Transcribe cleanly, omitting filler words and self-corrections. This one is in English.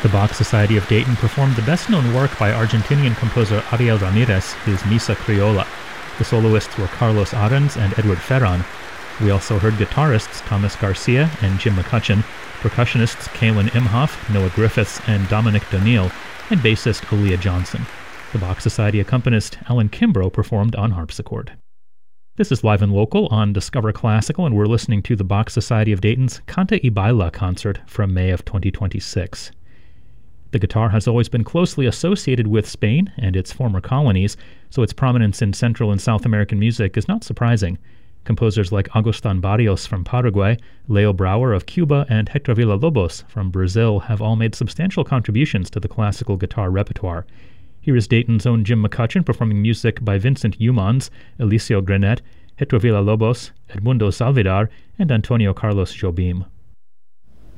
The Bach Society of Dayton performed the best-known work by Argentinian composer Ariel Ramirez, his Misa Criolla. The soloists were Carlos Arens and Edward Ferran. We also heard guitarists Thomas Garcia and Jim McCutcheon, percussionists Kaylin Imhoff, Noah Griffiths, and Dominic Doniel, and bassist Aaliyah Johnson. The Bach Society accompanist Alan Kimbrough performed on harpsichord. This is Live and Local on Discover Classical, and we're listening to the Bach Society of Dayton's Canta y Baila concert from May of 2026. The guitar has always been closely associated with Spain and its former colonies, so its prominence in Central and South American music is not surprising. Composers like Agustin Barrios from Paraguay, Leo Brouwer of Cuba, and Hector Villa-Lobos from Brazil have all made substantial contributions to the classical guitar repertoire. Here is Dayton's own Jim McCutcheon performing music by Vincent Youmans, Eliseo Grenet, Hector Villa-Lobos, Edmundo Salvidar, and Antonio Carlos Jobim.